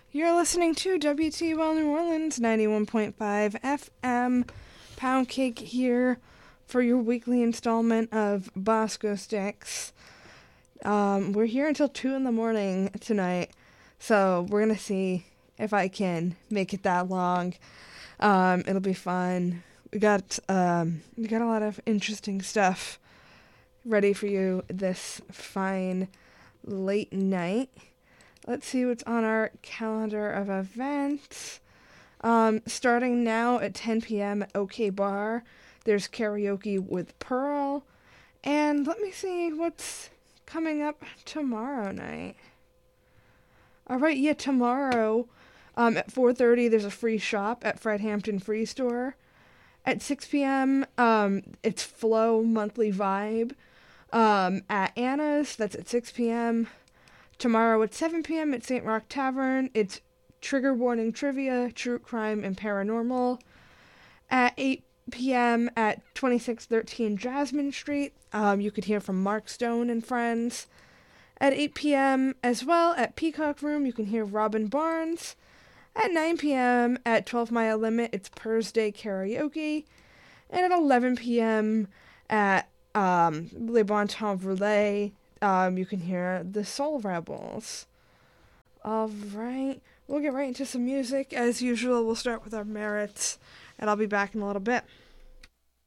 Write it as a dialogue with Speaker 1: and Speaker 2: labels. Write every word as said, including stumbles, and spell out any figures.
Speaker 1: You're listening to W T Well New Orleans ninety-one point five F M. Pound Cake here for your weekly installment of Bosco Sticks. Um, we're here until two in the morning tonight, so we're going to see if I can make it that long. Um, it'll be fun. We got, um, we got a lot of interesting stuff ready for you this fine late night. Let's see what's on our calendar of events. Um, starting now at ten p.m. at OK Bar, there's karaoke with Pearl. And let me see what's coming up tomorrow night. All right, yeah, tomorrow um, at four thirty, there's a free shop at Fred Hampton Free Store. At six p.m., um, it's Flow Monthly Vibe um, at Anna's. That's at six p.m. Tomorrow at seven p.m. at Saint Roch Tavern, it's Trigger Warning Trivia, True Crime, and Paranormal. At eight p.m. at twenty-six thirteen Jasmine Street, um, you could hear from Mark Stone and friends. At eight p.m. as well at Peacock Room, you can hear Robin Barnes. At nine p.m. at twelve Mile Limit, it's Purrs Day Karaoke. And at eleven p.m. at um, Le Bon Temps Roulette, Um, you can hear the Soul Rebels. Alright, we'll get right into some music. As usual, we'll start with our merits, and I'll be back in a little bit.